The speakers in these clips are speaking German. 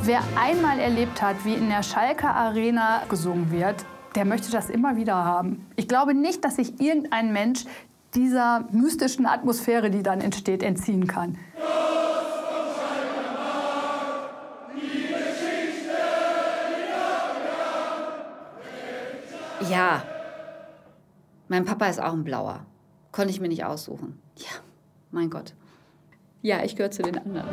Wer einmal erlebt hat, wie in der Schalker Arena gesungen wird, der möchte das immer wieder haben. Ich glaube nicht, dass sich irgendein Mensch dieser mystischen Atmosphäre, die dann entsteht, entziehen kann. Ja, mein Papa ist auch ein Blauer. Konnte ich mir nicht aussuchen. Ja, mein Gott. Ja, ich gehöre zu den anderen.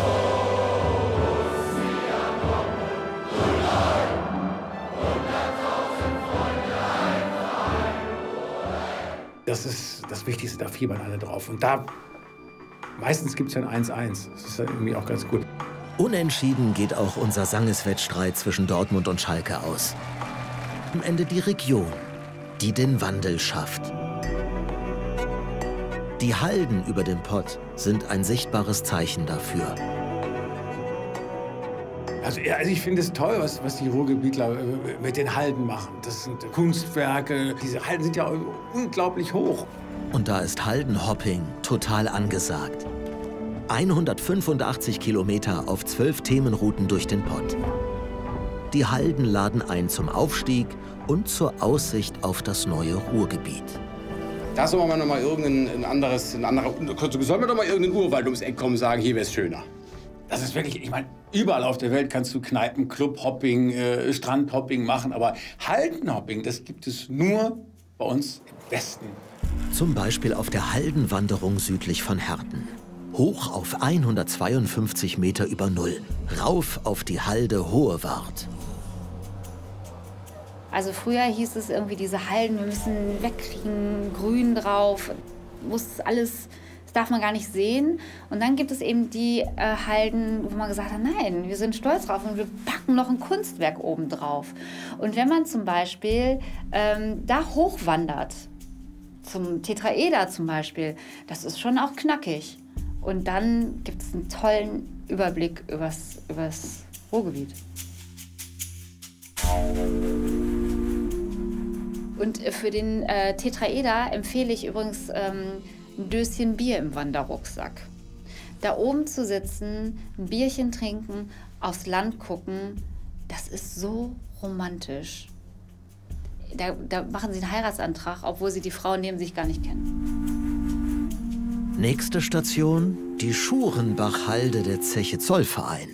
Das ist das Wichtigste, da fiebern alle drauf. Und da, meistens gibt es ja ein 1-1. Das ist ja irgendwie auch ganz gut. Unentschieden geht auch unser Sangeswettstreit zwischen Dortmund und Schalke aus. Am Ende die Region, die den Wandel schafft. Die Halden über dem Pott sind ein sichtbares Zeichen dafür. Also ich finde es toll, was die Ruhrgebietler mit den Halden machen. Das sind Kunstwerke. Diese Halden sind ja unglaublich hoch. Und da ist Haldenhopping total angesagt. 185 Kilometer auf 12 Themenrouten durch den Pott. Die Halden laden ein zum Aufstieg und zur Aussicht auf das neue Ruhrgebiet. Da soll man noch mal sollen wir doch mal irgendeinen Urwald ums Eck kommen und sagen, hier wäre es schöner. Das ist wirklich, ich meine, überall auf der Welt kannst du Kneipen, Clubhopping, Strandhopping machen, aber Haldenhopping, das gibt es nur bei uns im Westen. Zum Beispiel auf der Haldenwanderung südlich von Herten. Hoch auf 152 Meter über Null, rauf auf die Halde Hohewart. Also früher hieß es irgendwie, diese Halden, wir müssen wegkriegen, Grün drauf, muss alles, das darf man gar nicht sehen. Und dann gibt es eben die Halden, wo man gesagt hat, nein, wir sind stolz drauf und wir packen noch ein Kunstwerk oben drauf. Und wenn man zum Beispiel da hochwandert, zum Tetraeder zum Beispiel, das ist schon auch knackig. Und dann gibt es einen tollen Überblick übers Ruhrgebiet. Und für den Tetraeder empfehle ich übrigens ein Döschen Bier im Wanderrucksack. Da oben zu sitzen, ein Bierchen trinken, aufs Land gucken, das ist so romantisch. Da machen sie einen Heiratsantrag, obwohl sie die Frau neben sich gar nicht kennen. Nächste Station, die Schurenbach-Halde der Zeche Zollverein.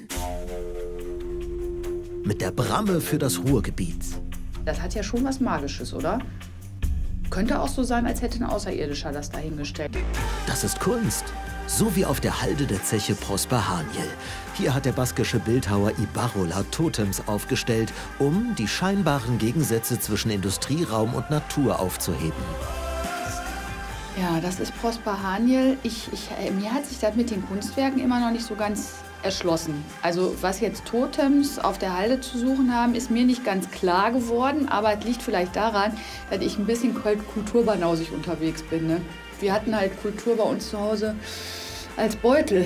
Mit der Bramme für das Ruhrgebiet. Das hat ja schon was Magisches, oder? Könnte auch so sein, als hätte ein Außerirdischer das dahingestellt. Das ist Kunst. So wie auf der Halde der Zeche Prosper Haniel. Hier hat der baskische Bildhauer Ibarrola Totems aufgestellt, um die scheinbaren Gegensätze zwischen Industrieraum und Natur aufzuheben. Ja, das ist Prosper Haniel. Mir hat sich das mit den Kunstwerken immer noch nicht so ganz erschlossen. Also was jetzt Totems auf der Halde zu suchen haben, ist mir nicht ganz klar geworden. Aber es liegt vielleicht daran, dass ich ein bisschen kulturbanausig unterwegs bin. Ne? Wir hatten halt Kultur bei uns zu Hause als Beutel.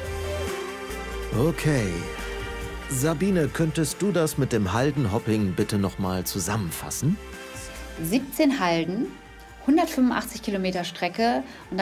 Okay. Sabine, könntest du das mit dem Haldenhopping bitte noch mal zusammenfassen? 17 Halden, 185 Kilometer Strecke und